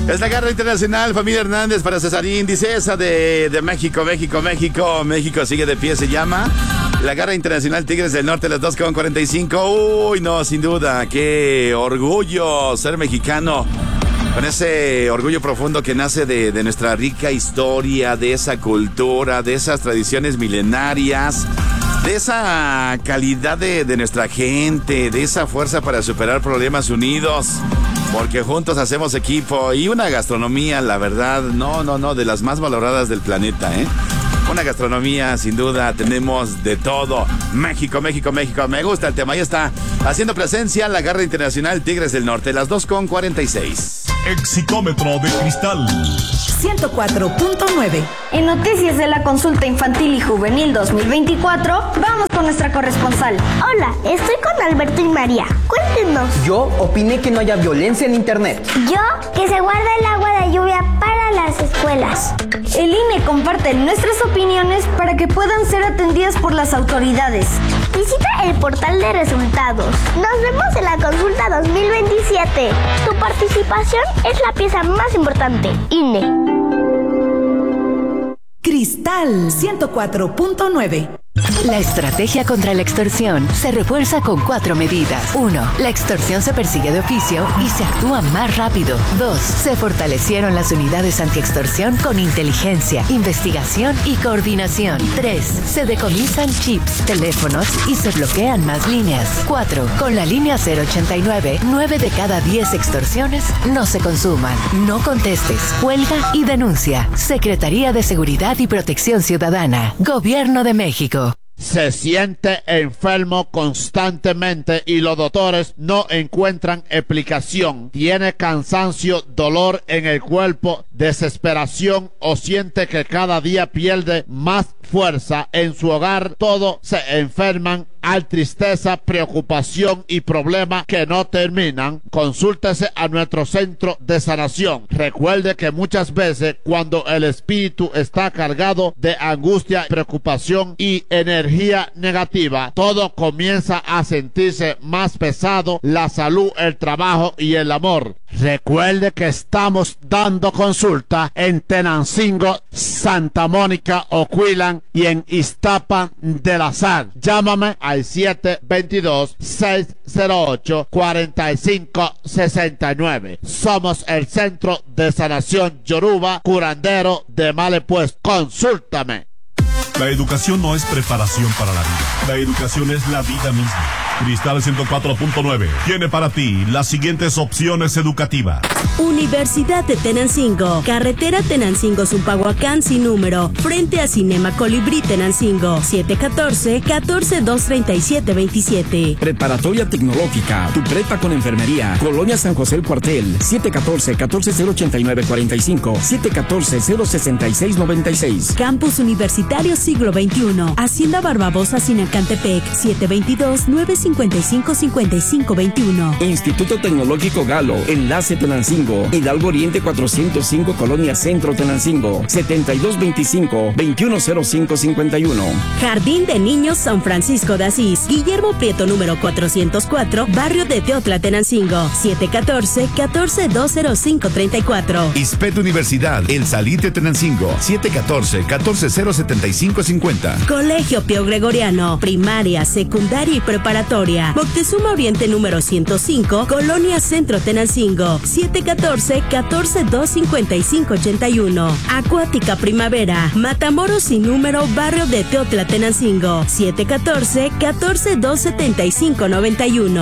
Es la garra internacional, familia Hernández para Cesarín. Dice esa de México, México, México. México sigue de pie, se llama la garra internacional Tigres del Norte, las 2:45. Uy, no, sin duda, qué orgullo ser mexicano. Con ese orgullo profundo que nace de nuestra rica historia, de esa cultura, de esas tradiciones milenarias, de esa calidad de nuestra gente, de esa fuerza para superar problemas unidos. Porque juntos hacemos equipo y una gastronomía, la verdad, no, de las más valoradas del planeta, ¿eh? Una gastronomía, sin duda, tenemos de todo. México, México, México. Me gusta el tema. Ahí está, haciendo presencia la garra internacional Tigres del Norte, las 2:46. Exicómetro de cristal 104.9. En noticias de la consulta infantil y juvenil 2024, vamos con nuestra corresponsal. Hola, estoy con Alberto y María. Cuéntenos. Yo opiné que no haya violencia en internet. Yo, que se guarda el agua de lluvia para las escuelas. El INE comparte nuestras opiniones para que puedan ser atendidas por las autoridades. Visita el portal de resultados. Nos vemos en la consulta 2027. Tu participación es la pieza más importante. INE. Cristal 104.9. La estrategia contra la extorsión se refuerza con 4 medidas. 1. La extorsión se persigue de oficio y se actúa más rápido. 2. Se fortalecieron las unidades antiextorsión con inteligencia, investigación y coordinación. 3. Se decomisan chips, teléfonos y se bloquean más líneas. 4. Con la línea 089, 9 de cada 10 extorsiones no se consuman. No contestes, cuelga y denuncia. Secretaría de Seguridad y Protección Ciudadana. Gobierno de México. Se siente enfermo constantemente y los doctores no encuentran explicación. Tiene cansancio, dolor en el cuerpo, desesperación o siente que cada día pierde más fuerza en su hogar. Todos se enferman. Hay tristeza, preocupación y problemas que no terminan. Consúltese a nuestro centro de sanación. Recuerde que muchas veces cuando el espíritu está cargado de angustia, preocupación y energía negativa, todo comienza a sentirse más pesado, la salud, el trabajo y el amor. Recuerde que estamos dando consulta en Tenancingo, Santa Mónica, Oquillan y en Iztapa de la Sal. Llámame al 722-608-4569. Somos el Centro de Sanación Yoruba, curandero de males puestos. Consúltame. La educación no es preparación para la vida. La educación es la vida misma. Cristal 104.9 tiene para ti las siguientes opciones educativas. Universidad de Tenancingo, carretera Tenancingo-Zumpahuacán sin número, frente a Cinema Colibrí Tenancingo, 714-14-237-27. Preparatoria Tecnológica, tu prepa con enfermería, Colonia San José el Cuartel, 714-14-089-45, 714-066-96. Campus Universitario Siglo XXI, Hacienda Barbabosa Sinacantepec, 722-955-5521. Instituto Tecnológico Galo, Enlace Tenancingo, Hidalgo Oriente 405, Colonia Centro Tenancingo, 7225-210551. Jardín de Niños San Francisco de Asís, Guillermo Prieto número 404, Barrio de Teotla Tenancingo, 714-14-205-34. ISPET Universidad, El Salite Tenancingo, 714-14-075-50. Colegio Pío Gregoriano, primaria, secundaria y preparatoria, Moctezuma Oriente número 105, Colonia Centro Tenancingo, 714-14-255-81. Acuática Primavera, Matamoros sin número, Barrio de Teotla Tenancingo, 714-14-275-91.